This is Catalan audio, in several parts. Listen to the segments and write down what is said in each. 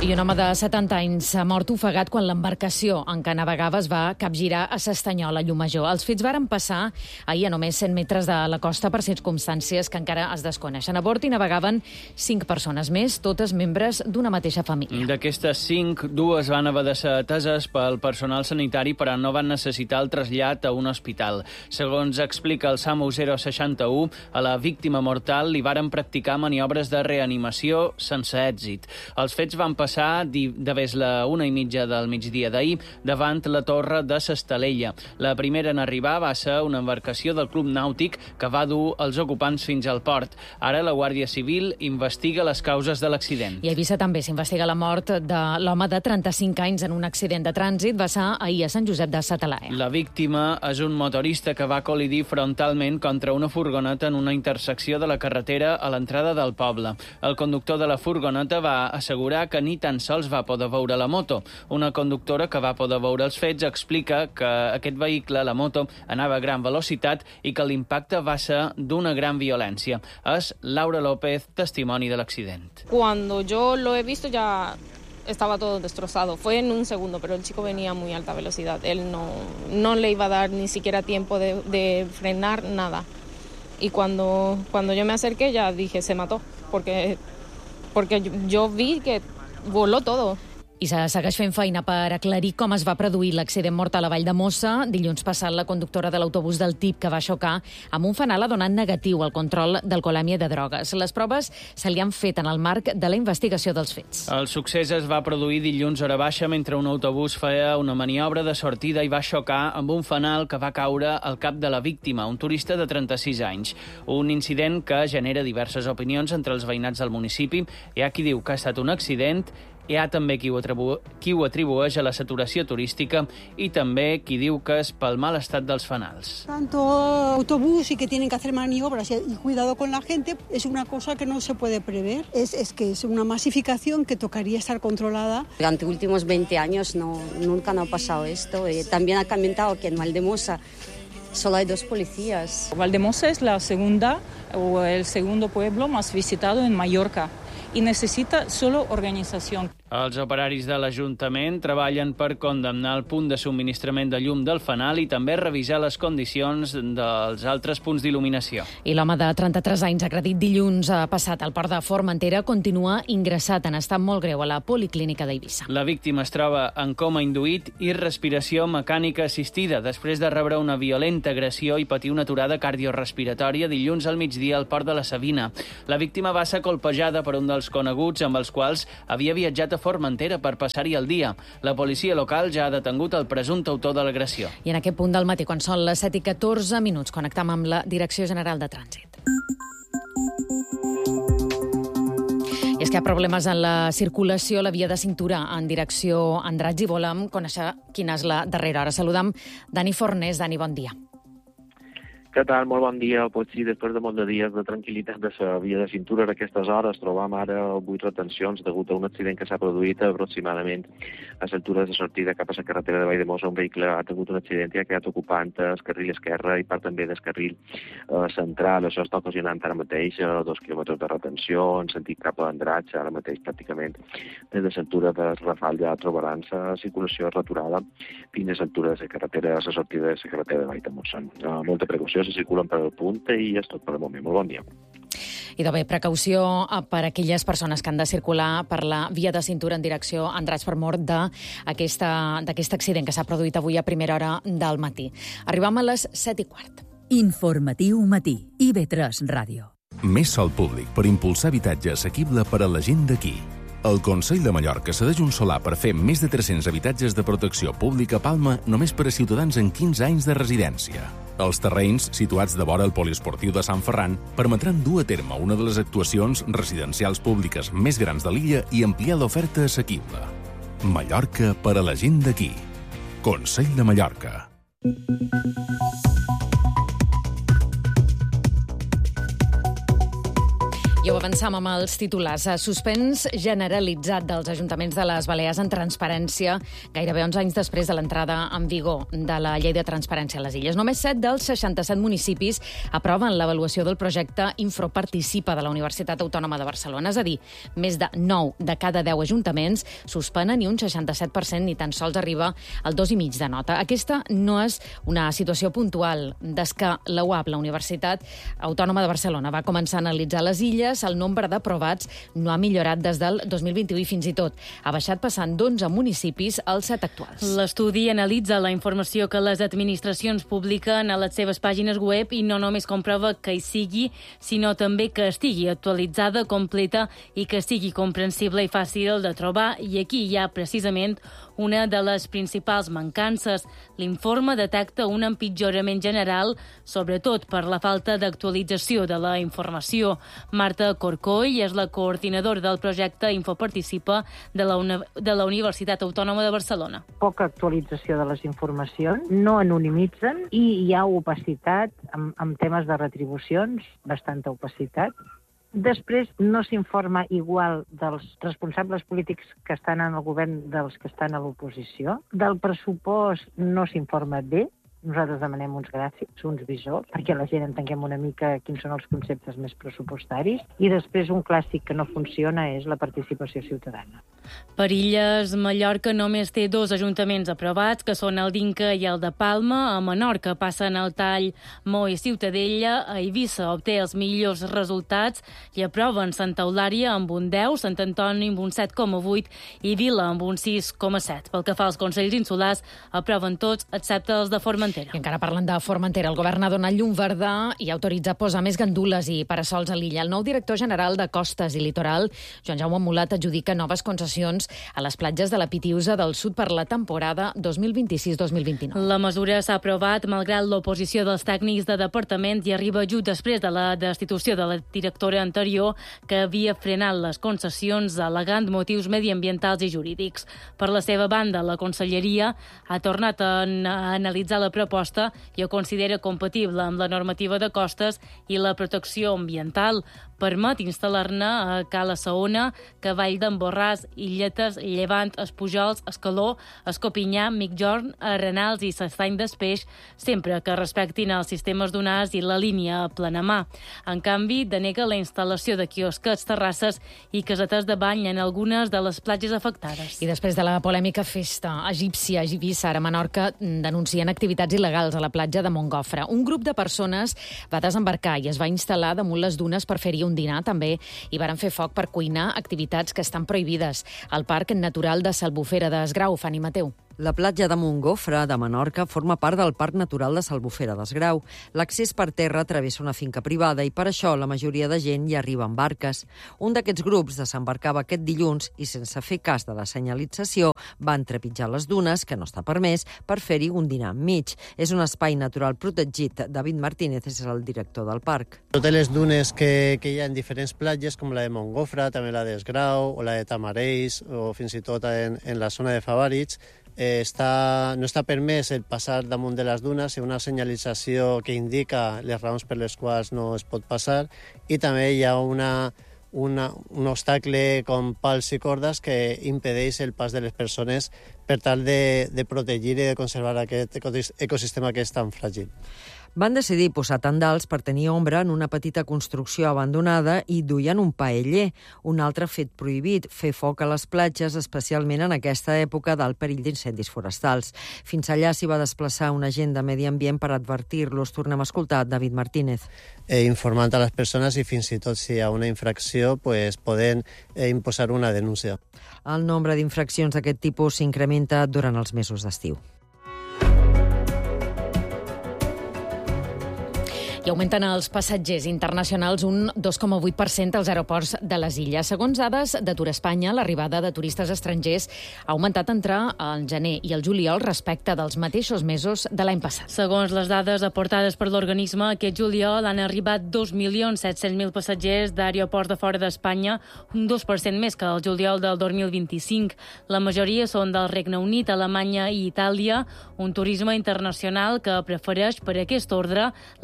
I un home de 70 anys ha mort ofegat quan l'embarcació en què navegava es va capgirar a S'Estanyol, a Llucmajor. Els fets varen passar ahir a només 100 metres de la costa per circumstàncies que encara es desconeixen. A bord hi navegaven 5 persones més, totes membres d'una mateixa família. D'aquestes 5, 2 van haver de ser ateses pel personal sanitari, però no van necessitar el trasllat a un hospital. Segons explica el SAMU 061, a la víctima mortal li varen practicar maniobres de reanimació sense èxit. Els fets van passar de ves la 1:30 del migdia d'ahir davant la torre de s'Estalella. La primera en arribar va ser una embarcació del Club Nàutic que va dur els ocupants fins al port. Ara la Guàrdia Civil investiga les causes de l'accident. I a Eivissa també s'investiga la mort de l'home de 35 anys en un accident de trànsit. Va ser ahir a Sant Josep de sa Talaia. La víctima és un motorista que va col·lidir frontalment contra una furgoneta en una intersecció de la carretera a l'entrada del poble. El conductor de la furgoneta va assegurar que ni tan sols va poder veure la moto. Una conductora que va poder veure els fets explica que aquest vehicle, la moto, anava a gran velocitat i que l'impacte va ser d'una gran violència. És Laura López, testimoni de l'accident. Cuando yo lo he visto ya estaba todo destrozado. Fue en un segundo, pero el chico venía a muy alta velocidad. Él no le iba a dar ni siquiera tiempo de frenar nada. Y cuando yo me acerqué ya dije, se mató, porque yo vi que voló todo. I se segueix fent feina per aclarir com es va produir l'accident mortal a Vall de Mossa. Dilluns passat, la conductora de l'autobús del TIP que va xocar amb un fanal ha donat negatiu al control d'alcoholèmia de drogues. Les proves se li han fet en el marc de la investigació dels fets. El succés es va produir dilluns hora baixa mentre un autobús feia una maniobra de sortida i va xocar amb un fanal que va caure al cap de la víctima, un turista de 36 anys. Un incident que genera diverses opinions entre els veïnats del municipi. Hi ha qui diu que ha estat un accident, hi ha també qui ho atribueix a la saturació turística i també qui diu que és pel mal estat dels fanals. Tanto autobús y que tienen que hacer maniobras y cuidado con la gente es una cosa que no se puede prever. Es que es una masificación que tocaría estar controlada. Durante los últimos 20 años nunca ha pasado esto. También ha comentado que en Valdemosa solo hay 2 policías. Valdemosa es la segunda o el segundo pueblo más visitado en Mallorca y necesita solo organización. Els operaris de l'Ajuntament treballen per condemnar el punt de subministrament de llum del fanal i també revisar les condicions dels altres punts d'il·luminació. I l'home de 33 anys agredit dilluns passat al port de Formentera continua ingressat en estat molt greu a la Policlínica d'Eivissa. La víctima es troba en coma induït i respiració mecànica assistida després de rebre una violenta agressió i patir una aturada cardiorespiratòria dilluns al migdia al port de la Savina. La víctima va ser colpejada per un dels coneguts amb els quals havia viatjat a Formentera per passar-hi el dia. La policia local ja ha detengut el presumpte autor de l'agressió. I en aquest punt del matí, quan són les 7:14, connectam amb la Direcció General de Trànsit. I és que hi ha problemes en la circulació a la via de cintura en direcció Andratx i volem conèixer quina és la darrera hora. Saludam Dani Fornés. Dani, bon dia. Què tal? Molt bon dia. Pues sí, després de molts de dies de tranquil·litat de la via de cintura, a aquestes hores trobam ara 8 retencions degut a un accident que s'ha produït aproximadament a l'altura de sortida cap a la carretera de Valldemossa. Un vehicle ha tingut un accident i ha quedat ocupant el carril esquerre i part també del carril central. Això està ocasionant ara mateix 2 quilòmetres de retenció en sentit cap a Andratx. Ara mateix pràcticament des de l'altura del Rafal ja trobaran la circulació returada fins a l'altura de la carretera, a la sortida de la carretera de Valldemossa. Molta precaució, se circulen per el punt i és tot per el moment. Molt bon dia. I de bé, precaució per a aquelles persones que han de circular per la via de cintura en direcció Andratx per mort d'aquest accident que s'ha produït avui a primera hora del matí. Arribam a les 7:15. Informatiu matí. IB3 Ràdio. Més sòl públic per impulsar habitatge assequible per a la gent d'aquí. El Consell de Mallorca cedeix un solar per fer més de 300 habitatges de protecció pública a Palma només per a ciutadans en 15 anys de residència. Els terrenys, situats de vora el poliesportiu de Sant Ferran, permetran dur a terme una de les actuacions residencials públiques més grans de l'illa i ampliar l'oferta assequible. Mallorca per a la gent d'aquí. Consell de Mallorca. I ho avançam amb els titulars. Suspens generalitzat dels ajuntaments de les Balears en transparència gairebé 11 anys després de l'entrada en vigor de la llei de transparència a les illes. Només 7 dels 67 municipis aproven l'avaluació del projecte Infroparticipa de la Universitat Autònoma de Barcelona. És a dir, més de 9 de cada 10 ajuntaments suspenen i un 67% ni tan sols arriba al 2,5 de nota. Aquesta no és una situació puntual. Des que la UAB, la Universitat Autònoma de Barcelona, va començar a analitzar les illes, el nombre d'aprovats no ha millorat des del 2021 i fins i tot ha baixat passant d'11 municipis als 7 actuals. L'estudi analitza la informació que les administracions publiquen a les seves pàgines web i no només comprova que hi sigui, sinó també que estigui actualitzada, completa i que sigui comprensible i fàcil de trobar. I aquí hi ha precisament una de les principals mancances. L'informe detecta un empitjorament general, sobretot per la falta d'actualització de la informació. Marta Corcoll és la coordinadora del projecte Infoparticipa de la Universitat Autònoma de Barcelona. Poca actualització de les informacions, no anonimitzen i hi ha opacitat amb temes de retribucions, bastanta opacitat. Després no s'informa igual dels responsables polítics que estan en el govern dels que estan a l'oposició. Del pressupost no s'informa bé. Nosaltres demanem uns gràfics, uns visors, perquè la gent entenguem una mica quins són els conceptes més pressupostaris. I després un clàssic que no funciona és la participació ciutadana. Per illes, Mallorca només té 2 ajuntaments aprovats, que són el d'Inca i el de Palma. A Menorca passen el Tall, Mo i Ciutadella. A Eivissa obté els millors resultats i aproven Santa Eulària amb un 10, Sant Antoni amb un 7,8 i Vila amb un 6,7. Pel que fa als consells insulars, aproven tots, excepte els de Formentera. I encara parlant de Formentera, el govern ha donat llum verda i ha autoritzat posar més gandules i parasols a l'illa. El nou director general de Costes i Litoral, Joan Jaume Mulat, adjudica noves concessions a les platges de la Pitiusa del Sud per la temporada 2026-2029. La mesura s'ha aprovat malgrat l'oposició dels tècnics de departament i arriba just després de la destitució de la directora anterior, que havia frenat les concessions al·legant motius mediambientals i jurídics. Per la seva banda, la Conselleria ha tornat a analitzar la proposta i ho considera compatible amb la normativa de costes i la protecció ambiental. Permet instal·lar-ne a Cala Saona, Cavall d'en Borràs, Illetes, Llevant, Espujols, Escaló, Escopinyà, Migjorn, Arenals i s'Estany d'Espeix, sempre que respectin els sistemes dunars i la línia a Planamà. En canvi, denega la instal·lació de quiosques, terrasses i casetes de bany en algunes de les platges afectades. I després de la polèmica festa egípcia a Eivissa, ara a Menorca, denuncien activitats il·legals a la platja de Montgofre. Un grup de persones va desembarcar i es va instal·lar damunt les dunes per fer-hi un dinar, també, i varen fer foc per cuinar, activitats que estan prohibides al Parc Natural de s'Albufera d'Esgrau. Fanny Mateu. La platja de Montgofre, de Menorca, forma part del Parc Natural de s'Albufera d'Esgrau. L'accés per terra travessa una finca privada i per això la majoria de gent hi arriba en barques. Un d'aquests grups desembarcava aquest dilluns i, sense fer cas de la senyalització, van trepitjar les dunes, que no està permès, per fer-hi un dinar enmig. És un espai natural protegit. David Martínez és el director del parc. Totes les dunes que hi ha en diferents platges, com la de Montgofre, també la d'Esgrau, o la de Tamarells, o fins i tot en la zona de Favarits, no està permès el passar damunt de les dunes, hi ha una senyalització que indica les raons per les quals no es pot passar, i també hi ha un obstacle com pals i cordes que impedeix el pas de les persones per tal de protegir i de conservar aquest ecosistema que és tan fràgil. Van decidir posar tendals per tenir ombra en una petita construcció abandonada i duien un paeller. Un altre fet prohibit, fer foc a les platges, especialment en aquesta època del perill d'incendis forestals. Fins allà s'hi va desplaçar un agent de Medi Ambient per advertir-los. Tornem a escoltar David Martínez. Informant a les persones i fins i tot si hi ha una infracció, poden imposar una denúncia. El nombre d'infraccions d'aquest tipus s'incrementa durant els mesos d'estiu. I augmenten els passatgers internacionals un 2,8% als aeroports de les illes. Segons dades de Tour Espanya, l'arribada de turistes estrangers ha augmentat entre el gener i el juliol respecte dels mateixos mesos de l'any passat. Segons les dades aportades per l'organisme, aquest juliol han arribat 2.700.000 passatgers d'aeroports de fora d'Espanya, un 2% més que el juliol del 2025. La majoria són del Regne Unit, Alemanya i Itàlia, un turisme internacional que prefereix per aquest ordre les Balears,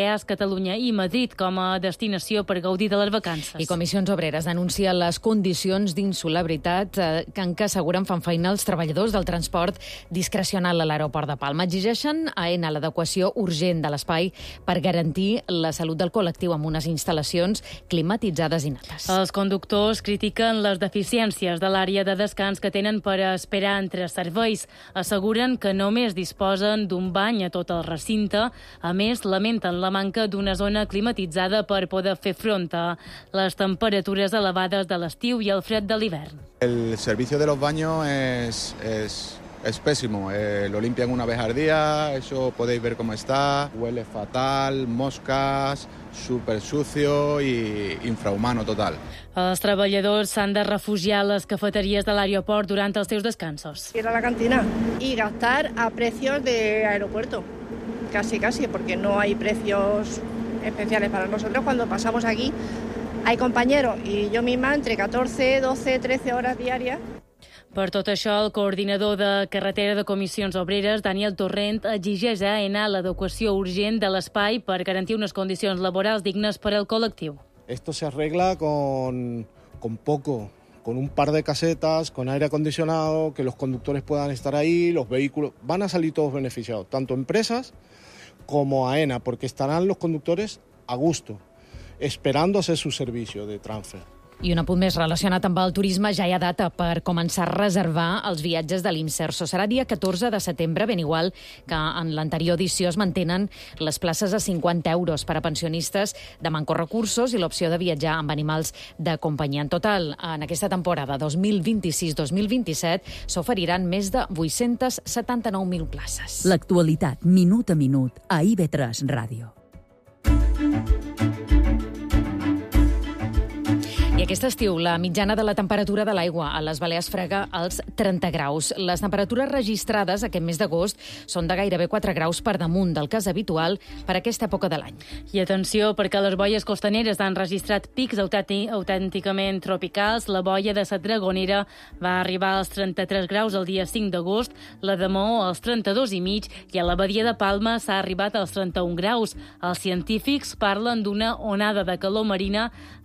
Balears, Catalunya i Madrid com a destinació per gaudir de les vacances. I Comissions Obreres denuncia les condicions d'insolabilitat en què asseguren fan feina els treballadors del transport discrecional a l'aeroport de Palma. Exigeixen a ENA l'adequació urgent de l'espai per garantir la salut del col·lectiu amb unes instal·lacions climatitzades i netes. Els conductors critiquen les deficiències de l'àrea de descans que tenen per esperar entre serveis. Asseguren que només disposen d'un bany a tot el recinte. A més, lamenten la manca d'una zona climatitzada per poder fer front a les temperatures elevades de l'estiu i el fred de l'hivern. El servicio de los baños es pésimo. Lo limpian una vez al día, eso podéis ver cómo está. Huele fatal, moscas, súper sucio y infrahumano total. Els treballadors s'han de refugiar a les cafeteries de l'aeroport durant els seus descansos. Ir a la cantina y gastar a precios de aeropuerto. Casi, porque no hay precios especiales para nosotros. Cuando pasamos aquí hay compañeros y yo misma entre 14, 12, 13 horas diarias. Per tot això, el coordinador de carretera de Comissions Obreres, Daniel Torrent, exigeix a ENA l'adequació urgent de l'espai per garantir unes condicions laborals dignes per al col·lectiu. Esto se arregla con poco, con un par de casetas, con aire acondicionado, que los conductores puedan estar ahí, los vehículos van a salir todos beneficiados, tanto empresas como AENA, porque estarán los conductores a gusto, esperando hacer su servicio de transfer. I un apunt més relacionat amb el turisme, ja hi ha data per començar a reservar els viatges de l'Imserso. Serà dia 14 de setembre, ben igual que en l'anterior edició es mantenen les places a 50 euros per a pensionistes de manco recursos i l'opció de viatjar amb animals de companyia. En total, en aquesta temporada 2026-2027 s'oferiran més de 879.000 places. L'actualitat, minut a minut, a IB3 Ràdio. I aquest estiu, la mitjana de la temperatura de l'aigua a les Balears frega els 30 graus. Les temperatures registrades aquest mes d'agost són de gairebé 4 graus per damunt del que és habitual per aquesta època de l'any. I atenció, perquè les boies costaneres han registrat pics autènticament tropicals. La boia de la Dragonera va arribar als 33 graus el dia 5 d'agost, la de Maó als 32,5 i a la badia de Palma s'ha arribat als 31 graus. Els científics parlen d'una onada de calor marina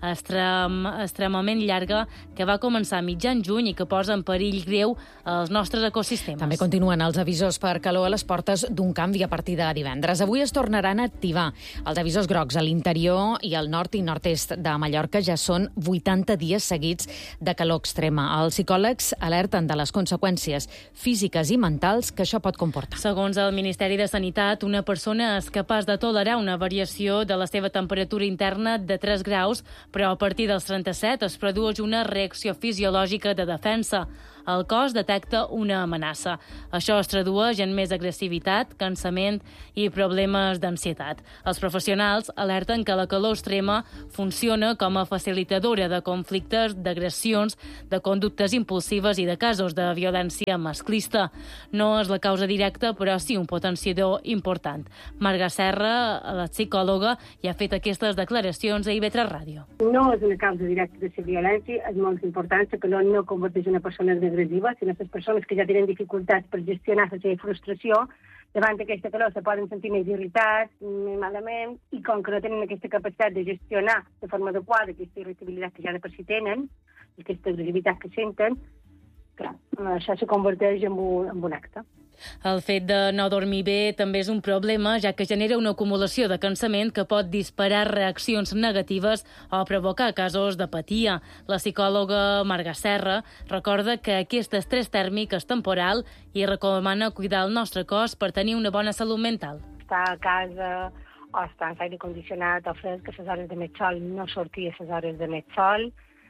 extremament llarga que va començar a mitjan juny i que posa en perill greu els nostres ecosistemes. També continuen els avisors per calor a les portes d'un canvi a partir de divendres. Avui es tornaran a activar els avisors grocs a l'interior i al nord i nord-est de Mallorca. Ja són 80 dies seguits de calor extrema. Els psicòlegs alerten de les conseqüències físiques i mentals que això pot comportar. Segons el Ministeri de Sanitat, una persona és capaç de tolerar una variació de la seva temperatura interna de 3 graus, però a partir dels 37 es produeix una reacció fisiològica de defensa. El cos detecta una amenaça. Això es tradueix en més agressivitat, cansament i problemes d'ansietat. Els professionals alerten que la calor extrema funciona com a facilitadora de conflictes, d'agressions, de conductes impulsives i de casos de violència masclista. No és la causa directa, però sí un potenciador important. Marga Serra, la psicòloga, ja ha fet aquestes declaracions a IB3 Ràdio. No és una causa directa de la violència, és molt important. La calor no converteix una persona en agressiva, sinó les persones que ja tenen dificultats per gestionar la seva frustració, davant d'aquesta calor se poden sentir més irritats, més malament, i com que no tenen aquesta capacitat de gestionar de forma adequada aquesta irritabilitat que ja de per si tenen, i aquesta agressivitat que senten, clar, això se converteix en un acte. El fet de no dormir bé també és un problema, ja que genera una acumulació de cansament que pot disparar reaccions negatives o provocar casos d'apatia. La psicòloga Marga Serra recorda que aquest estrès tèrmic és temporal i recomana cuidar el nostre cos per tenir una bona salut mental. Estar a casa o estar en aire condicionat o fresc a les hores de més sol, no sortir a les hores de més sol,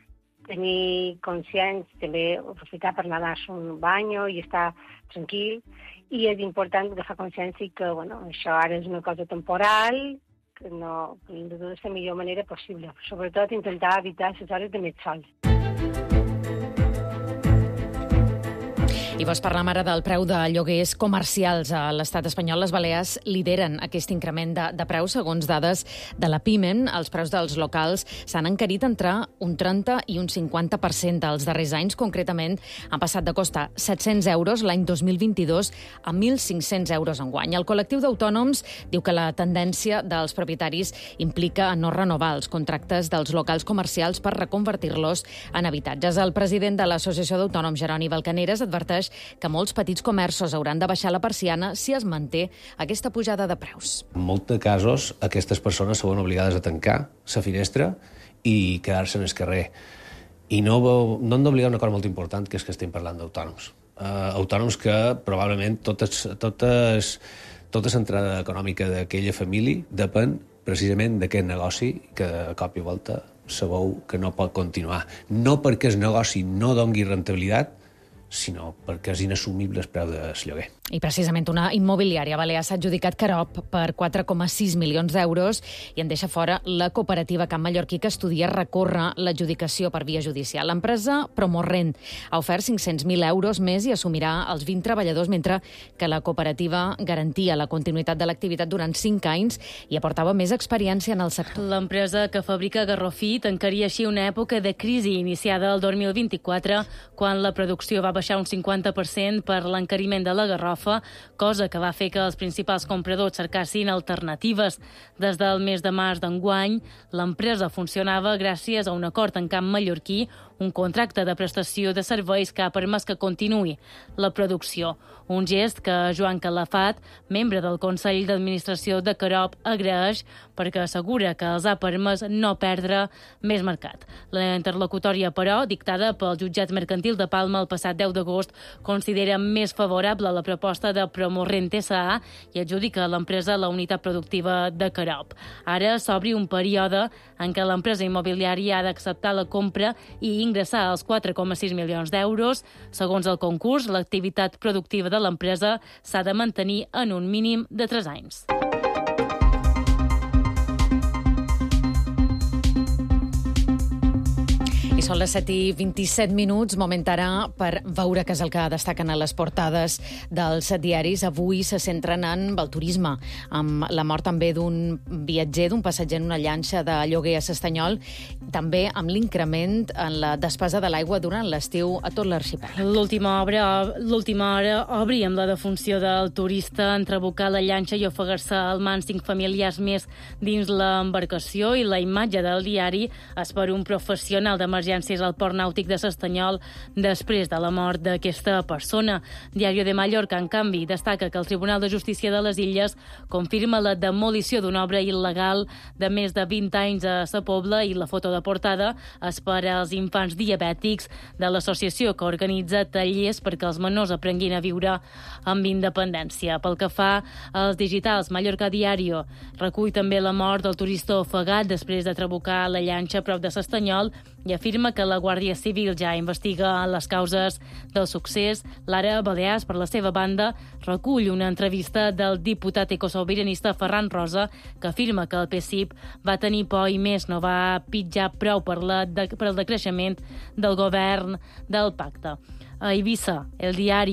tenir consciència, també aprofitar per anar-se un bany i estar tranquil, i és important agafar consciència que això ara és una cosa temporal, que no, de la millor manera possible. Sobretot intentar evitar les hores de més sol. I vols parlar ara del preu de lloguers comercials a l'estat espanyol. Les Balears lideren aquest increment de preus. Segons dades de la PIMEN, els preus dels locals s'han encarit entre un 30 i un 50% dels darrers anys. Concretament, han passat de costar 700 euros l'any 2022 a 1.500 euros enguany. El col·lectiu d'autònoms diu que la tendència dels propietaris implica no renovar els contractes dels locals comercials per reconvertir-los en habitatges. El president de l'Associació d'Autònoms, Jeroni Balcaneres, adverteix que molts petits comerços hauran de baixar la persiana si es manté aquesta pujada de preus. En molts casos, aquestes persones seran obligades a tancar la finestra i quedar-se en el carrer. I no hem d'oblidar una cosa molt important, que és que estem parlant d'autònoms. Autònoms que probablement tota l'entrada econòmica d'aquella família depèn precisament d'aquest negoci que a cop i volta sabeu que no pot continuar. No perquè el negoci no doni rentabilitat, sinó perquè és inassumible el preu del lloguer. I precisament una immobiliària balear s'ha adjudicat Carop per 4,6 milions d'euros i en deixa fora la cooperativa Camp Mallorquí, que estudia recórrer l'adjudicació per via judicial. L'empresa Promorrent ha ofert 500.000 euros més i assumirà els 20 treballadors, mentre que la cooperativa garantia la continuïtat de l'activitat durant 5 anys i aportava més experiència en el sector. L'empresa que fabrica Garrofí tancaria així una època de crisi iniciada el 2024, quan la producció va baixar un 50% per l'encariment de la garrofa, cosa que va fer que els principals compradors cercassin alternatives. Des del mes de març d'enguany, l'empresa funcionava gràcies a un acord en Camp Mallorquí, un contracte de prestació de serveis que ha permès que continuï la producció. Un gest que Joan Calafat, membre del Consell d'Administració de Carop, agraeix perquè assegura que els ha permès no perdre més mercat. La interlocutòria, però, dictada pel jutjat mercantil de Palma el passat 10 d'agost, considera més favorable la proposta de Promorrent S.A. i adjudica a l'empresa la unitat productiva de Carop. Ara s'obri un període en què l'empresa immobiliària ha d'acceptar la compra i ingressar els 4,6 milions d'euros. Segons el concurs, l'activitat productiva de l'empresa s'ha de mantenir en un mínim de 3 anys. I són les 7:27, moment ara per veure què és el que destaquen a les portades dels diaris. Avui se centren en el turisme, amb la mort també d'un viatger, d'un passatger en una llanxa de lloguer a S'Estanyol, també amb l'increment en la despesa de l'aigua durant l'estiu a tot l'arxipèlag. L'última hora obri amb la defunció del turista en trabucar la llanxa i ofegar-se al mans 5 familiars més dins l'embarcació, i la imatge del diari és per un professional d'emergències al port nàutic de S'Estanyol després de la mort d'aquesta persona. Diario de Mallorca, en canvi, destaca que el Tribunal de Justícia de les Illes confirma la demolició d'una obra il·legal de més de 20 anys a Sa Pobla, i la foto de portada és per als infants diabètics de l'associació que organitza tallers perquè els menors aprenguin a viure amb independència. Pel que fa als digitals, Mallorca Diario recull també la mort del turista ofegat després de trabucar la llanxa a prop de S'Estanyol i afirma que la Guàrdia Civil ja investiga les causes del succés. L'Ara Balears, per la seva banda, recull una entrevista del diputat ecosobiranista Ferran Rosa, que afirma que el PSIP va tenir por i més no va pitjar prou per el decreixement del govern del pacte. A Eivissa, el diari